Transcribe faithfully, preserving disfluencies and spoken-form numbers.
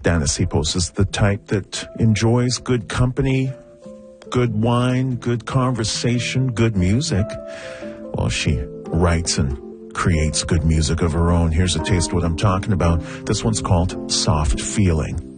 Dana Sipos is the type that enjoys good company, good wine, good conversation, good music. Well, she writes and creates good music of her own. Here's a taste of what I'm talking about. This one's called Soft Feeling.